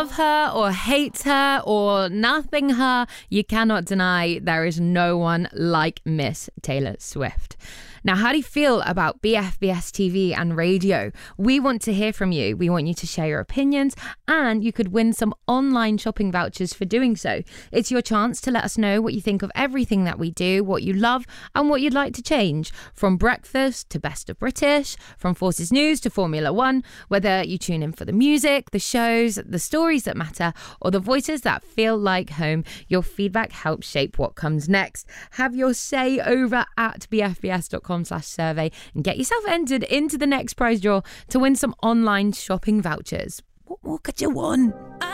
love her or hate her or nothing her, you cannot deny there is no one like Miss Taylor Swift. Now, how do you feel about BFBS TV and radio? We want to hear from you. We want you to share your opinions, and you could win some online shopping vouchers for doing so. It's your chance to let us know what you think of everything that we do, what you love, and what you'd like to change. From breakfast to Best of British, from Forces News to Formula One, whether you tune in for the music, the shows, the stories that matter, or the voices that feel like home, your feedback helps shape what comes next. Have your say over at bfbs.com/survey and get yourself entered into the next prize draw to win some online shopping vouchers. What more could you want?